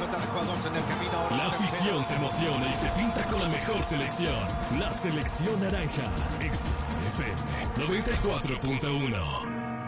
ronda de jugadores en el camino. La afición se emociona y se pinta con la mejor selección. La selección naranja. XFM 94.1.